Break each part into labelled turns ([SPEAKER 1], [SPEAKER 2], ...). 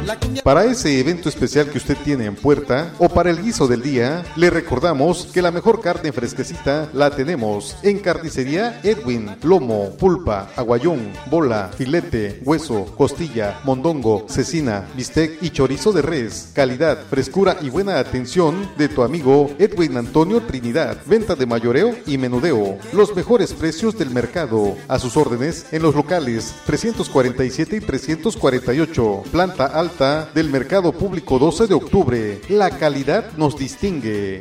[SPEAKER 1] Para ese evento especial que usted tiene en puerta o para el guiso del día, le recordamos que la mejor carne fresquecita la tenemos en Carnicería Edwin. Lomo, pulpa, aguayón, bola, filete, hueso, costilla, mondongo, cecina, bistec y chorizo de res. Calidad, frescura y buena atención de tu amigo Edwin Antonio Trinidad. Venta de mayoreo y menudeo. Los mejores precios del mercado. A sus órdenes en los locales 347 y 348. Planta alta del Mercado Público 12 de octubre. La calidad nos distingue.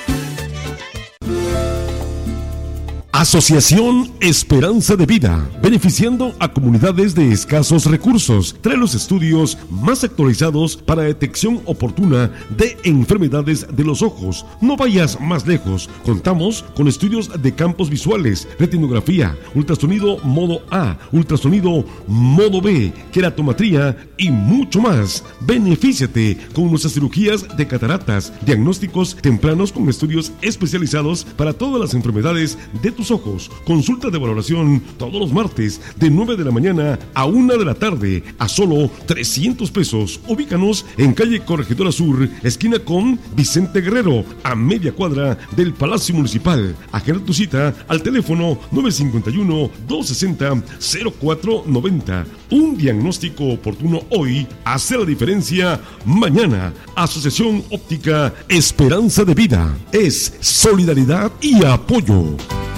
[SPEAKER 2] Asociación Esperanza de Vida, beneficiando a comunidades de escasos recursos. Trae los estudios más actualizados para detección oportuna de enfermedades de los ojos. No vayas más lejos. Contamos con estudios de campos visuales, retinografía, ultrasonido modo A, ultrasonido modo B, queratometría y mucho más. Benefíciate con nuestras cirugías de cataratas, diagnósticos tempranos con estudios especializados para todas las enfermedades de tus ojos. Consulta de valoración todos los martes de 9 de la mañana a 1 de la tarde a solo 300 pesos. Ubícanos en calle Corregidora Sur, esquina con Vicente Guerrero, a media cuadra del Palacio Municipal. Agenda tu cita al teléfono 951-260-0490. Un diagnóstico oportuno hoy hace la diferencia mañana. Asociación Óptica Esperanza de Vida es solidaridad y apoyo.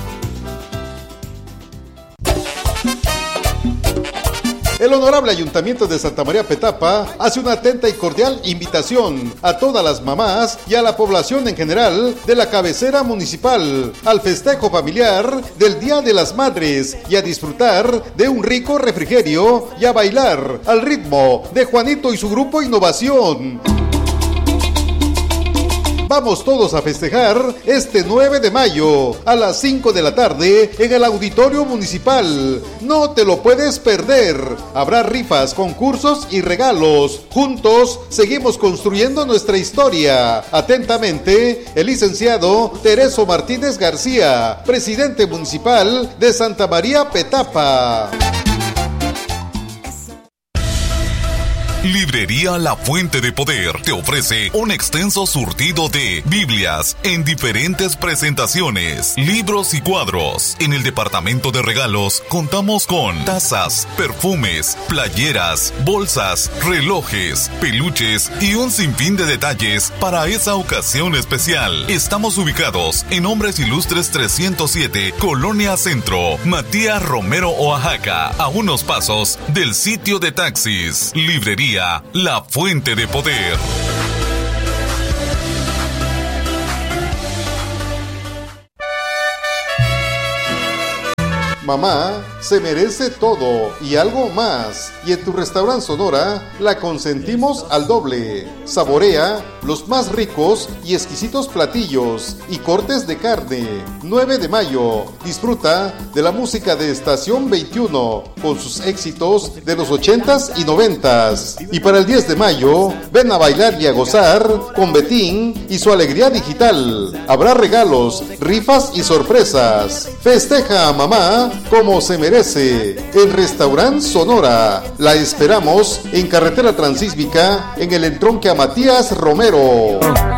[SPEAKER 1] El Honorable Ayuntamiento de Santa María Petapa hace una atenta y cordial invitación a todas las mamás y a la población en general de la cabecera municipal al festejo familiar del Día de las Madres y a disfrutar de un rico refrigerio y a bailar al ritmo de Juanito y su grupo Innovación. Vamos todos a festejar este 9 de mayo a las 5 de la tarde en el Auditorio Municipal. No te lo puedes perder. Habrá rifas, concursos y regalos. Juntos seguimos construyendo nuestra historia. Atentamente, el licenciado Tereso Martínez García, presidente municipal de Santa María Petapa.
[SPEAKER 3] Librería La Fuente de Poder te ofrece un extenso surtido de Biblias en diferentes presentaciones, libros y cuadros. En el departamento de regalos contamos con tazas, perfumes, playeras, bolsas, relojes, peluches y un sinfín de detalles para esa ocasión especial. Estamos ubicados en Hombres Ilustres 307, Colonia Centro, Matías Romero, Oaxaca, a unos pasos del sitio de taxis. Librería La Fuente de Poder.
[SPEAKER 1] Mamá se merece todo y algo más. Y en tu restaurante Sonora la consentimos al doble. Saborea los más ricos y exquisitos platillos y cortes de carne. 9 de mayo. Disfruta de la música de Estación 21 con sus éxitos de los 80s y 90s. Y para el 10 de mayo, ven a bailar y a gozar con Betín y su alegría digital. Habrá regalos, rifas y sorpresas. Festeja a mamá como se merece. El Restaurante Sonora. La esperamos en Carretera Transísmica, en el entronque a Matías Romero.